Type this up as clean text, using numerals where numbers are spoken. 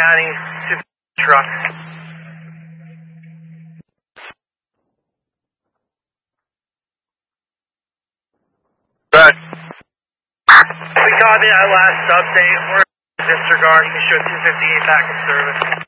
County, truck. Right. We copy that last update. We're in disregard. You can show 258 back in service.